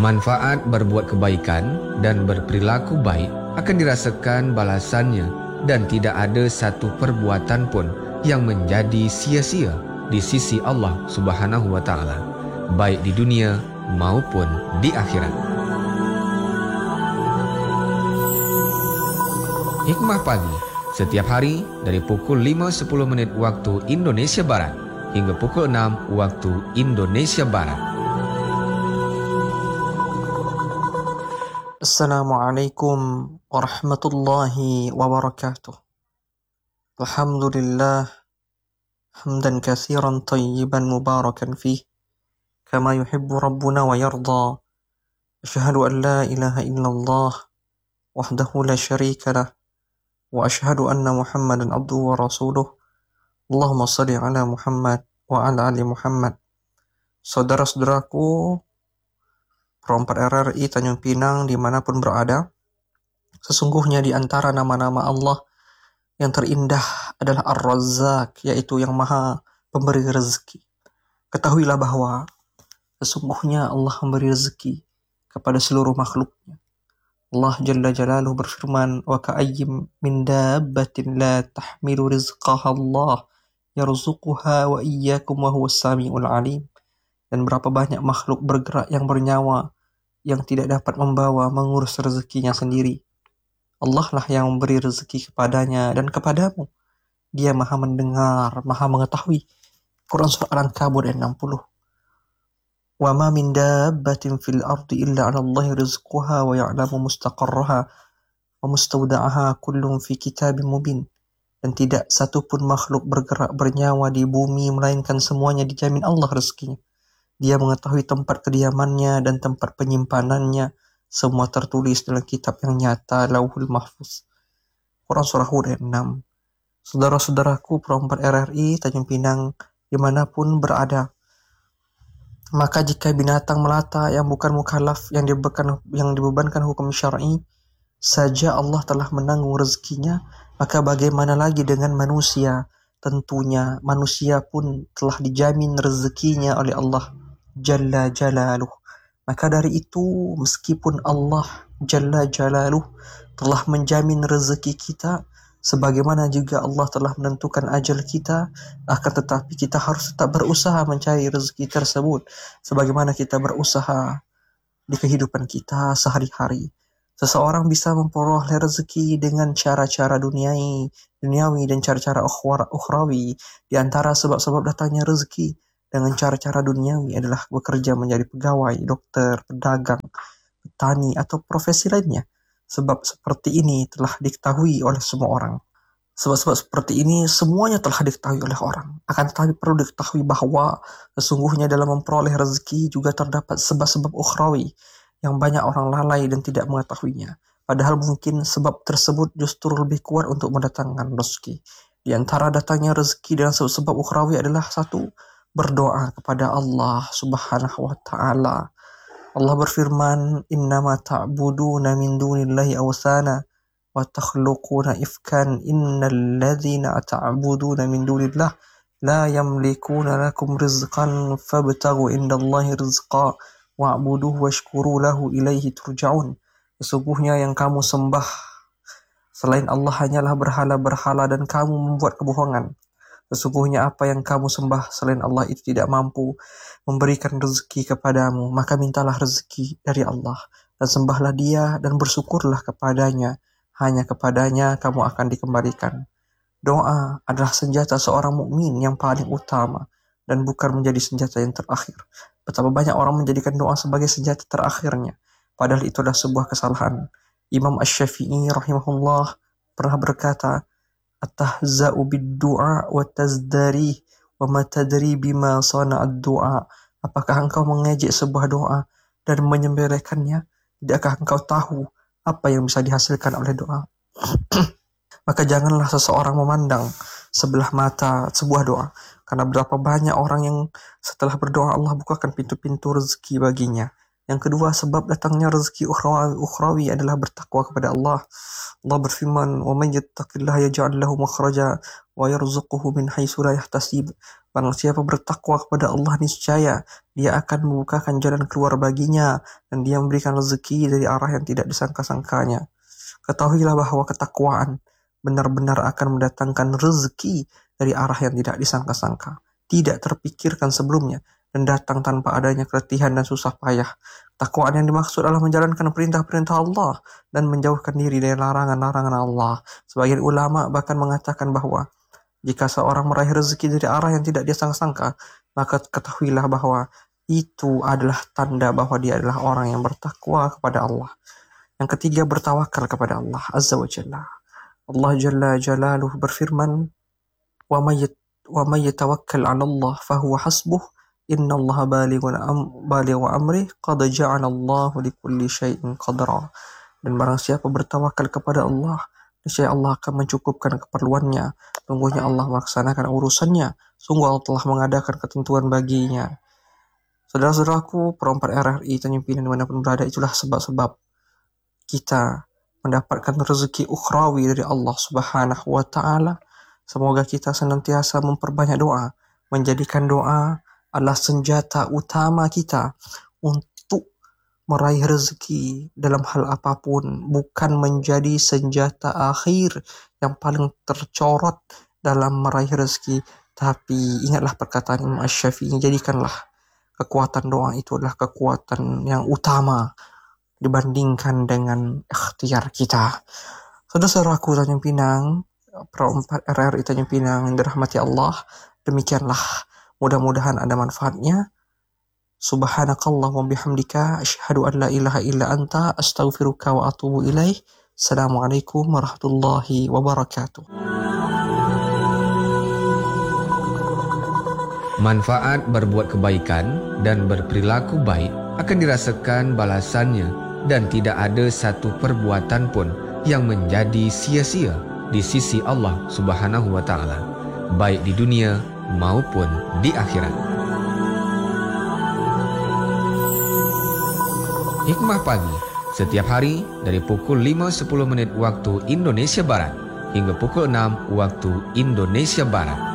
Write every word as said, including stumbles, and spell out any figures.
Manfaat berbuat kebaikan dan berperilaku baik akan dirasakan balasannya dan tidak ada satu perbuatan pun yang menjadi sia-sia di sisi Allah Subhanahu wa taala, baik di dunia maupun di akhirat. Hikmah Pagi setiap hari dari pukul lima sepuluh menit waktu Indonesia Barat hingga pukul enam waktu Indonesia Barat. Assalamualaikum warahmatullahi wabarakatuh. Alhamdulillah hamdan katsiran tayyiban mubarakan fih kama yuhibbu rabbuna wa yarda. Asyhadu an la ilaha illallah wahdahu la syarika lah wa asyhadu anna Muhammadan abduhu wa rasuluh. Allahumma shalli ala Muhammad wa ala ali Muhammad. Saudara-saudaraku Pro empat R R I Tanjung Pinang dimanapun berada, sesungguhnya di antara nama-nama Allah yang terindah adalah Ar-Razzaq, yaitu yang maha pemberi rezeki. Ketahuilah bahwa sesungguhnya Allah memberi rezeki kepada seluruh makhluknya. Allah Jalla Jalaluhu berfirman, wa ka'ayyim min dabbatin la tahmilu rizqaha Allah yarzuquha wa iyyakum wa huwas samiul alim. Dan berapa banyak makhluk bergerak yang bernyawa yang tidak dapat membawa mengurus rezekinya sendiri. Allah lah yang memberi rezeki kepadanya dan kepadamu. Dia maha mendengar, maha mengetahui. Quran Surah Al-Ankabut ayat enam puluh. Wa ma min dabbatin fil ardi illa 'ala Allahi rizquha wa ya'lamu mustaqarraha wa mustawda'aha kullun fi kitabim mubin. Dan tidak satu pun makhluk bergerak bernyawa di bumi melainkan semuanya dijamin Allah rezekinya. Dia mengetahui tempat kediamannya dan tempat penyimpanannya. Semua tertulis dalam kitab yang nyata, Lauhul Mahfuz. Quran Surah Hud ayat enam. Saudara-saudaraku Pro empat R R I Tanjung Pinang dimanapun berada, maka jika binatang melata yang bukan mukallaf, yang dibebankan, yang dibebankan hukum syar'i saja Allah telah menanggung rezekinya, maka bagaimana lagi dengan manusia? Tentunya manusia pun telah dijamin rezekinya oleh Allah Jalla Jalaluh. Maka dari itu, meskipun Allah Jalla Jalaluh telah menjamin rezeki kita, sebagaimana juga Allah telah menentukan ajal kita, akan tetapi kita harus tetap berusaha mencari rezeki tersebut, sebagaimana kita berusaha di kehidupan kita sehari-hari. Seseorang bisa memperoleh rezeki dengan cara-cara duniawi, duniawi dan cara-cara ukhrawi. Di antara sebab-sebab datangnya rezeki dengan cara-cara duniawi adalah bekerja menjadi pegawai, dokter, pedagang, petani, atau profesi lainnya. Sebab seperti ini telah diketahui oleh semua orang. Sebab-sebab seperti ini semuanya telah diketahui oleh orang. Akan tetapi perlu diketahui bahwa sesungguhnya dalam memperoleh rezeki juga terdapat sebab-sebab ukhrawi yang banyak orang lalai dan tidak mengetahuinya. Padahal mungkin sebab tersebut justru lebih kuat untuk mendatangkan rezeki. Di antara datangnya rezeki dan sebab-sebab ukhrawi adalah satu, berdoa kepada Allah Subhanahu wa taala. Allah berfirman, "Innama ta'buduna min dunillahi awthana wa takhluquna ifkan innal ladzina ta'buduna min dunillah la yamlikuna lakum rizqan fabtaghu indallahi rizqa wa'buduhu washkuru lahu ilaihi turja'un." Sesungguhnya yang kamu sembah selain Allah hanyalah berhala-berhala dan kamu membuat kebohongan. Sesungguhnya apa yang kamu sembah selain Allah itu tidak mampu memberikan rezeki kepadamu, maka mintalah rezeki dari Allah dan sembahlah Dia dan bersyukurlah kepadanya. Hanya kepadanya kamu akan dikembalikan. Doa adalah senjata seorang mukmin yang paling utama dan bukan menjadi senjata yang terakhir. Betapa banyak orang menjadikan doa sebagai senjata terakhirnya, padahal itu adalah sebuah kesalahan. Imam Asy-Syafi'i rahimahullah pernah berkata, "Atahza'u bid-du'a wa tazdari wa ma tadri bima sana'ad du'a." Apakah engkau mengejek sebuah doa dan menyembelihkannya? Tidakkah engkau tahu apa yang bisa dihasilkan oleh doa? Maka janganlah seseorang memandang sebelah mata sebuah doa, karena berapa banyak orang yang setelah berdoa Allah bukakan pintu-pintu rezeki baginya. Yang kedua, sebab datangnya rezeki ukhrawi, ukhrawi adalah bertakwa kepada Allah. Allah berfirman, "Wa may yattaqillaha yaj'al lahu makhraja wa yarzuquhu min haitsu la yahtasib." Barang siapa bertakwa kepada Allah, niscaya Dia akan membukakan jalan keluar baginya dan Dia memberikan rezeki dari arah yang tidak disangka-sangkanya. Ketahuilah bahwa ketakwaan benar-benar akan mendatangkan rezeki dari arah yang tidak disangka-sangka, tidak terpikirkan sebelumnya, dan datang tanpa adanya keletihan dan susah payah. Takwaan yang dimaksud adalah menjalankan perintah-perintah Allah dan menjauhkan diri dari larangan-larangan Allah. Sebagian ulama bahkan mengatakan bahwa jika seorang meraih rezeki dari arah yang tidak dia sangka-sangka, maka ketahuilah bahwa itu adalah tanda bahwa dia adalah orang yang bertakwa kepada Allah. Yang ketiga, bertawakal kepada Allah Azza wa Jalla. Allah Jalla Jalaluhu berfirman, "Wa may wa may yatawakkal 'ala Allah fahuwa hasbuh. Inna Allah balighu am, balighu amri qad ja'ala Allahu likulli syai'in qadra." Dan barang siapa bertawakal kepada Allah, niscaya Allah akan mencukupkan keperluannya. Sungguhnya Allah melaksanakan urusannya. Sungguh Allah telah mengadakan ketentuan baginya. Saudara-saudaraku, perempat R R I Tanjung Pinang dimanapun berada, itulah sebab-sebab kita mendapatkan rezeki ukhrawi dari Allah Subhanahu wa Ta'ala. Semoga kita senantiasa memperbanyak doa, menjadikan doa adalah senjata utama kita untuk meraih rezeki dalam hal apapun, bukan menjadi senjata akhir yang paling tercorot dalam meraih rezeki. Tapi ingatlah perkataan Imam Asy-Syafi'i, jadikanlah kekuatan doa itu adalah kekuatan yang utama dibandingkan dengan ikhtiar kita. Saudara-saudaraku Tanjung Pinang, perempat R R I Tanjung Pinang yang dirahmati Allah, demikianlah. Mudah-mudahan ada manfaatnya. Subhanakallah wa bihamdika asyhadu an la ilaha illa anta astaghfiruka wa atubu ilaih. Assalamualaikum warahmatullahi wabarakatuh. Manfaat berbuat kebaikan dan berperilaku baik akan dirasakan balasannya, dan tidak ada satu perbuatan pun yang menjadi sia-sia di sisi Allah Subhanahu wa Ta'ala, baik di dunia maupun di akhirat. Hikmah Pagi, setiap hari dari pukul lima sepuluh menit waktu Indonesia Barat hingga pukul enam waktu Indonesia Barat.